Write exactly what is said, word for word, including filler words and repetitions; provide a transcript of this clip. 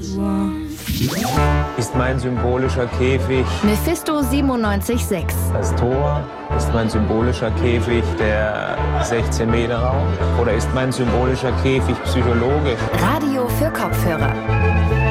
Ist mein symbolischer Käfig Mephisto siebenundneunzig Komma sechs. das Tor? Ist mein symbolischer Käfig der sechzehn Meter Raum? Oder ist mein symbolischer Käfig psychologisch? Radio für Kopfhörer.